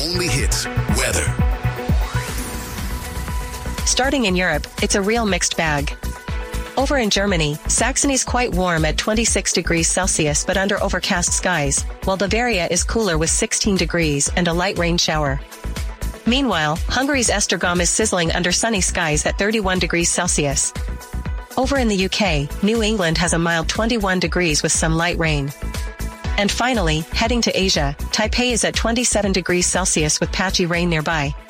only hits, weather. Starting in Europe, it's a real mixed bag. Over in Germany, Saxony's quite warm at 26 degrees Celsius but under overcast skies, while Bavaria is cooler with 16 degrees and a light rain shower. Meanwhile, Hungary's Esztergom is sizzling under sunny skies at 31 degrees Celsius. Over in the UK, New England has a mild 21 degrees with some light rain. And finally, heading to Asia, Taipei is at 27 degrees Celsius with patchy rain nearby.